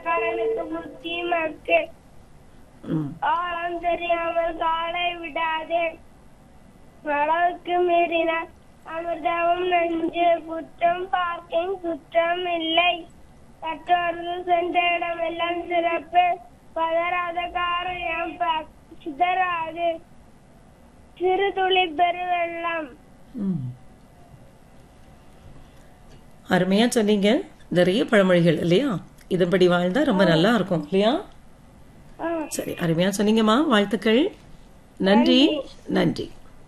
கடனுக்கு புத்தி மக்கு. ஆழம் தெரியாமல் காலை விடாதே. அளவுக்கு மீறின அமிர்தமும் நஞ்சு. குற்றம் பார்க்கின் குற்றம் இல்லை. கற்றோர்கள் சென்ற இடம் எல்லாம் சிறப்பு. பதறாத காரியம் சிதறாது. சிறு துளி பெருவெள்ளம். அருமையா சொன்னீங்க. நிறைய பழமொழிகள் இல்லையா? இதன்படி வாழ்ந்தா ரொம்ப நல்லா இருக்கும் இல்லையா? சரி, அருமையா சொன்னீங்கம்மா. வாழ்த்துக்கள். நன்றி. நன்றி.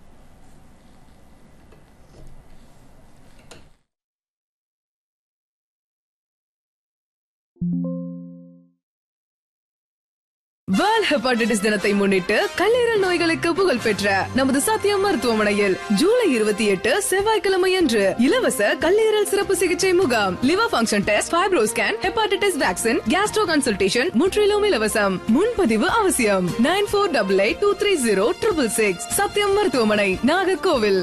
வேர்ல்ட் ஹெப்பாடைட்டிஸ் தினத்தை முன்னிட்டு கல்லீரல் நோய்களுக்கு புகழ் பெற்ற நமது சத்தியம் மருத்துவமனையில் ஜூலை 28 செவ்வாய்க்கிழமை அன்று இலவச கல்லீரல் சிறப்பு சிகிச்சை முகாம். Liver function test, fibro scan, hepatitis vaccine, Castro consultation முற்றிலும் இலவசம். முன்பதிவு அவசியம். 9488230666. சத்தியம் மருத்துவமனை, நாகர்கோவில்.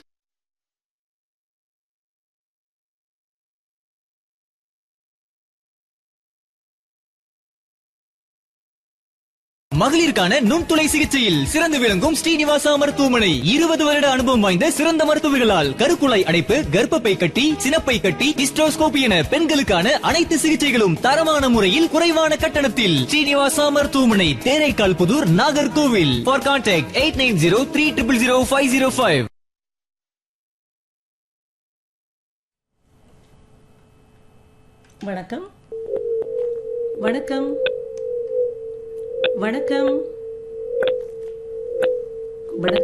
மகளிருக்கான நுண்துளை சிகிச்சையில் சிறந்து விளங்கும் ஸ்ரீனிவாசா மருத்துவமனை. 20 வருட அனுபவம் வாய்ந்த சிறந்த மருத்துவர்களால் கருக்குழாய் அடைப்பு, கர்ப்பப்பை கட்டி, சினப்பை கட்டி, ஹிஸ்டோஸ்கோபி என பெண்களுக்கான அனைத்து சிகிச்சைகளும் தரமான முறையில் குறைவான கட்டணத்தில். ஸ்ரீனிவாசா மருத்துவமனை, தேரைக்கால் புதூர், நாகர்கோவில். For contact 8903000505. வணக்கம். வணக்கம். வணக்கம்.